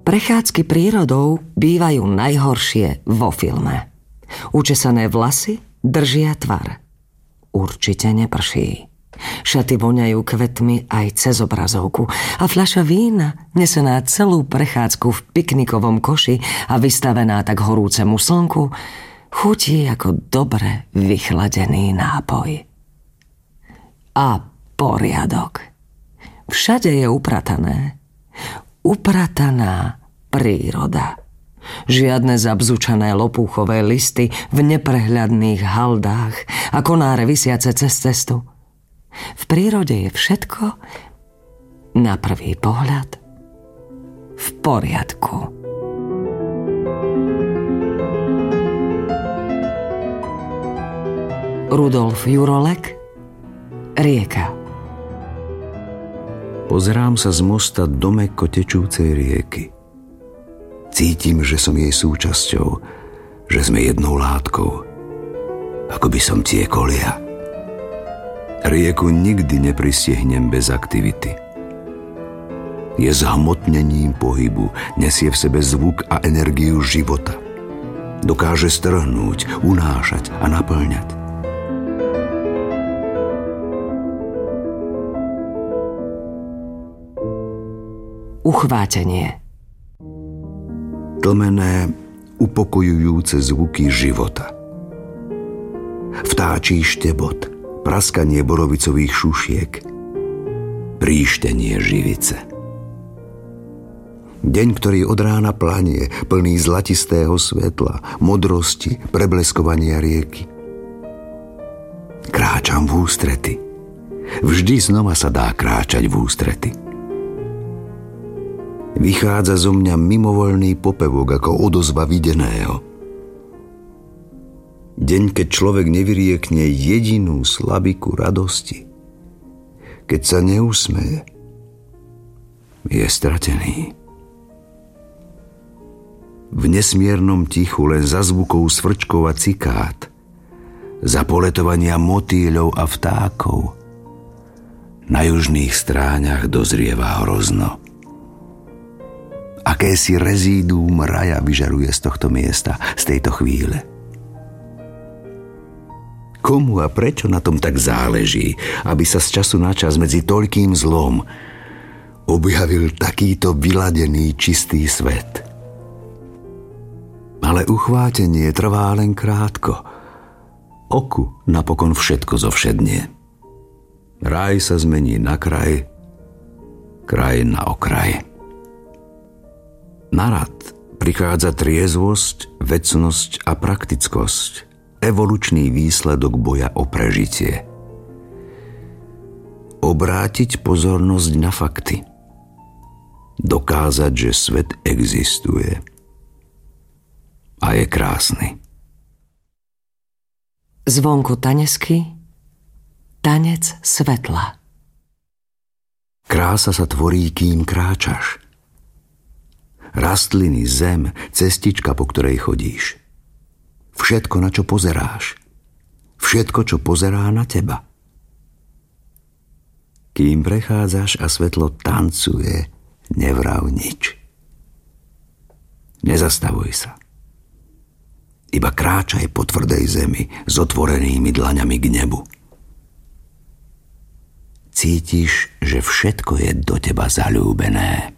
Prechádzky prírodou bývajú najhoršie vo filme. Učesané vlasy držia tvar. Určite neprší. Šaty voňajú kvetmi aj cez obrazovku a fľaša vína, nesená celú prechádzku v piknikovom koši a vystavená tak horúcemu slnku, chutí ako dobre vychladený nápoj. A poriadok. Všade je upratané. Uprataná príroda. Žiadne zabzučané lopúchové listy v neprehľadných haldách a konáre visiace cez cestu. V prírode je všetko na prvý pohľad v poriadku. Rudolf Jurolek, Rieka. Pozerám sa z mosta do mäkko tečúcej rieky. Cítim, že som jej súčasťou, že sme jednou látkou. Ako by som tiekol ja. Rieku nikdy nepristihnem bez aktivity. Je zhmotnením pohybu, nesie v sebe zvuk a energiu života. Dokáže strhnúť, unášať a naplňať. Uchvátenie. Tlmené, upokojujúce zvuky života. Vtáčí štebot, praskanie borovicových šušiek, príštenie živice. Deň, ktorý od rána planie, plný zlatistého svetla, modrosti, prebleskovania rieky. Kráčam v ústrety. Vždy znova sa dá kráčať v ústrety. Vychádza zo mňa mimovoľný popevok ako odozva videného. Deň, keď človek nevyriekne jedinú slabiku radosti, keď sa neusmeje, je stratený. V nesmiernom tichu len za zvukov svrčkov a cikád, za poletovania motýľov a vtákov, na južných stráňach dozrieva hrozno. Akési rezíduum raja vyžaruje z tohto miesta, z tejto chvíle. Komu a prečo na tom tak záleží, aby sa z času na čas medzi toľkým zlom objavil takýto vyladený, čistý svet? Ale uchvátenie trvá len krátko. Oku napokon všetko zovšednie. Raj sa zmení na kraj, kraj na okraj. Na rad prichádza triezvosť, vecnosť a praktickosť, evolučný výsledok boja o prežitie. Obrátiť pozornosť na fakty. Dokázať, že svet existuje a je krásny. Zvonku Tanesky, tanec svetla. Krása sa tvorí, kým kráčaš. Rastliny, zem, cestička, po ktorej chodíš. Všetko, na čo pozeráš. Všetko, čo pozerá na teba. Kým prechádzaš a svetlo tancuje, nevrav nič. Nezastavuj sa. Iba kráčaj po tvrdej zemi s otvorenými dlaňami k nebu. Cítiš, že všetko je do teba zaľúbené.